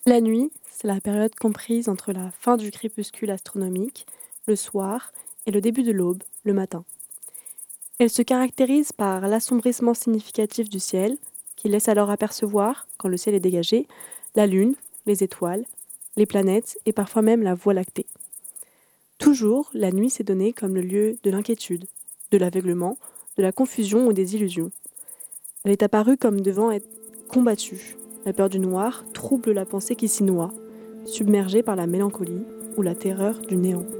La nuit, c'est la période comprise entre la fin du crépuscule astronomique, le soir, et le début de l'aube, le matin. Elle se caractérise par l'assombrissement significatif du ciel, qui laisse alors apercevoir, quand le ciel est dégagé, la Lune, les étoiles, les planètes et parfois même la Voie lactée. Toujours, la nuit s'est donnée comme le lieu de l'inquiétude, de l'aveuglement, de la confusion ou des illusions. Elle est apparue comme devant être combattue. La peur du noir trouble la pensée qui s'y noie, submergée par la mélancolie ou la terreur du néant.